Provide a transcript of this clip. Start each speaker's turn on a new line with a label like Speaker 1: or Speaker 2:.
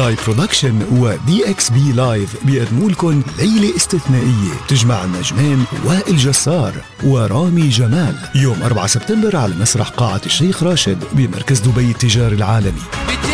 Speaker 1: نايت برودكشن ودي اكس بي لايف بيقدموا لكم ليلة استثنائية تجمع النجمين وائل جسار ورامي جمال يوم 4 سبتمبر على مسرح قاعة الشيخ راشد بمركز دبي التجاري العالمي.